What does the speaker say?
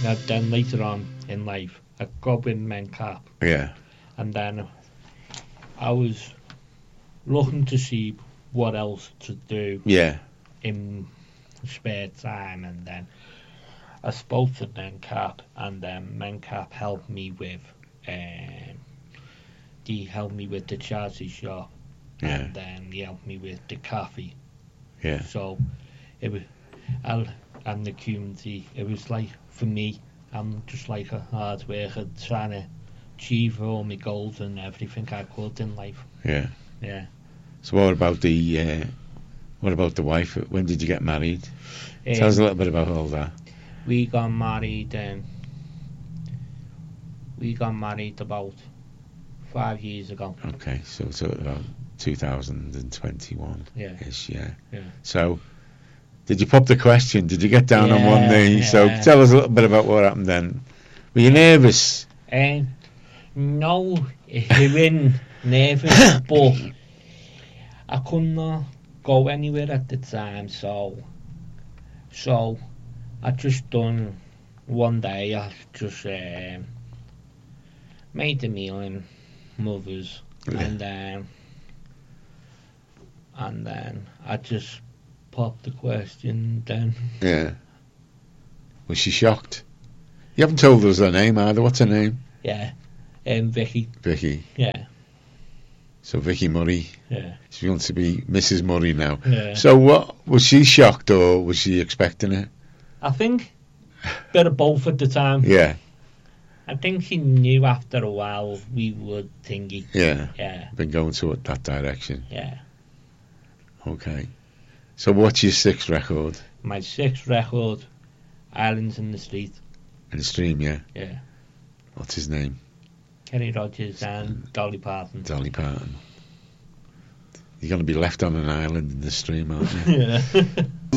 then later on in life, I got with Men Cap, Yeah. and then I was looking to see what else to do Yeah. in spare time, and then I spoke to Men Cap, and then Men Cap helped me with the charity shop, Yeah. and then he helped me with the coffee. Yeah. So it was, and the community. It was like, for me, I'm just like a hard worker trying to achieve all my goals and everything I could in life. Yeah. Yeah. So what about the wife? When did you get married? Tell us a little bit about all that. We got married about 5 years ago. Okay, so about 2021. Yeah. Ish, yeah. Yeah. So, did you pop the question? Did you get down on one Yeah, knee? yeah. So tell us a little bit about what happened then. Were you nervous? No, he wasn't nervous, but I could not go anywhere at the time, so I just done one day. I just made a meal in Mother's, Yeah. and then I just popped the question. Then Yeah. Was she shocked? You haven't told us her name either. What's her name? yeah, Vicky. Vicky. Yeah, So Vicky Murray. yeah, She wants to be Mrs. Murray now. yeah. So what was she shocked or was she expecting it? I think bit of both at the time. Yeah. I think she knew after a while we would thingy. Yeah. Yeah, Been going to that direction. yeah. Okay. So what's your sixth record? My sixth record, Islands in the Street. In the stream, yeah. Yeah. What's his name? Kenny Rogers and Dolly Parton. Dolly Parton. You're going to be left on an island in the stream, aren't you? Yeah.